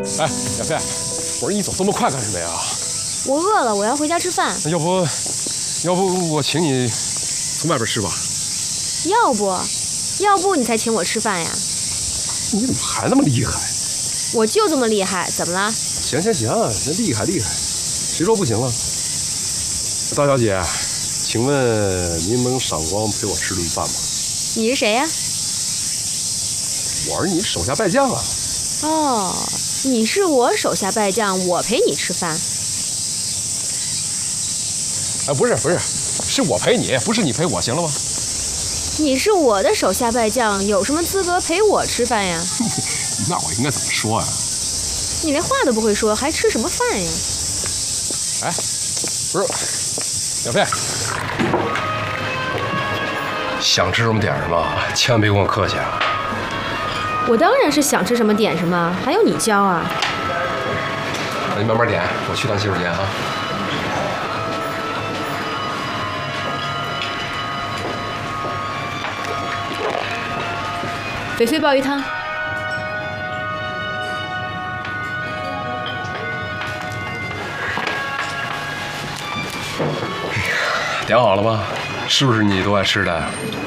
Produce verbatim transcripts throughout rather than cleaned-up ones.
哎，亚飞，我说你走这么快干什么呀？ 我饿了，我要回家吃饭。 要不，要不我请你从外边吃吧？ 要不，要不你才请我吃饭呀？ 你怎么还那么厉害？ 我就这么厉害，怎么了？ 行行行，那厉害厉害，谁说不行了？大小姐，请问您能赏光陪我吃顿饭吗？ 你是谁呀？ 我是你手下败将啊。 哦，你是我手下败将，我陪你吃饭。 哎，不是不是，是我陪你，不是你陪我，行了吗？ 你是我的手下败将，有什么资格陪我吃饭呀？ 那我应该怎么说呀？ 你连话都不会说，还吃什么饭呀？ 哎，不是，小飞，想吃什么点什么，千万别跟我客气啊！ 我当然是想吃什么点什么，还有你教啊？ 那你慢慢点，我去趟洗手间啊。 翡翠鲍鱼汤。 点好了吗？是不是你都爱吃的？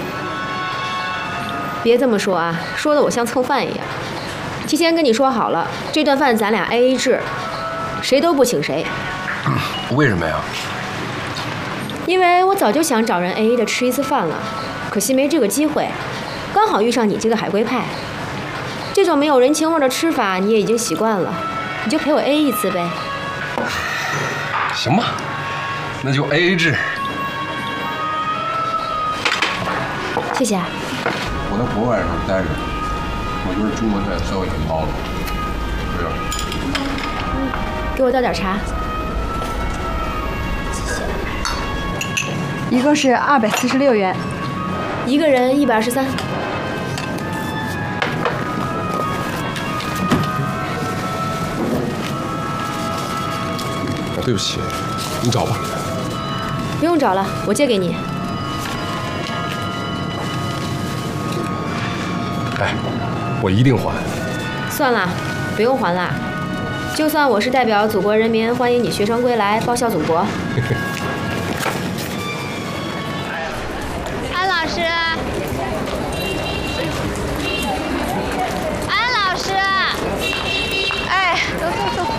别这么说啊，说的我像蹭饭一样。提前跟你说好了，这顿饭咱俩 A A 制，谁都不请谁。 嗯，为什么呀？ 因为我早就想找人 A A 的吃一次饭了，可惜没这个机会，刚好遇上你这个海归派。这种没有人情味的吃法你也已经习惯了，你就陪我 A A 一次呗。 行吧，那就 A A 制。 谢谢。 我在国外时候待着，我觉得中国菜稍微挺高的，是不是？ 给我倒点茶。 一共是二百四十六元， 一个人一百二十三。 对不起，你找吧。 不用找了，我借给你。 哎，我一定还。 算了，不用还了。就算我是代表祖国人民欢迎你学成归来，报效祖国。 安老师，安老师，哎，走走走。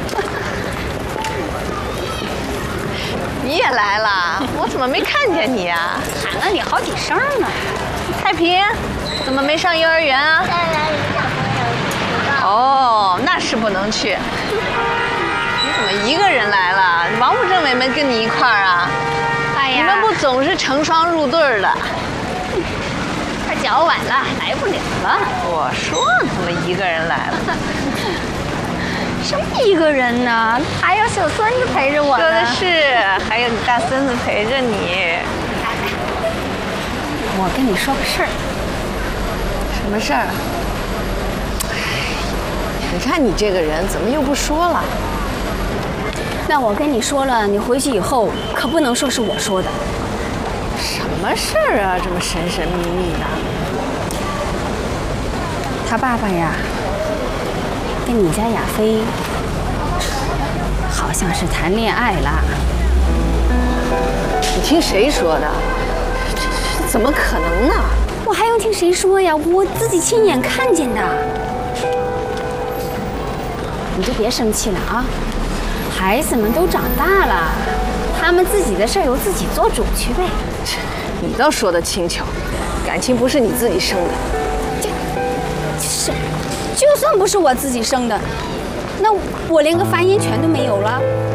你也来了，我怎么没看见你啊？ 喊了你好几声呢。 太平，怎么没上幼儿园啊？ 带来了小朋友。 哦，那是不能去。你怎么一个人来了？王副政委没跟你一块儿啊？ 哎呀， 你们不总是成双入对的？ 快脚晚了，来不了了。 我说怎么一个人来了？ 什么一个人呢？还有小孙子陪着我呢。 说的是，还有你大孙子陪着你。 我跟你说个事儿。 什么事儿？你看你这个人怎么又不说了？ 那我跟你说了，你回去以后可不能说是我说的。 什么事儿啊？这么神神秘秘的。 他爸爸呀，跟你家亚飞好像是谈恋爱了。 你听谁说的？这这怎么可能呢？ 我还用听谁说呀？我自己亲眼看见的。你就别生气了啊！孩子们都长大了，他们自己的事儿由自己做主去呗。 你倒说得轻巧，感情不是你自己生的。 这，是，就算不是我自己生的，那我连个发言权都没有了。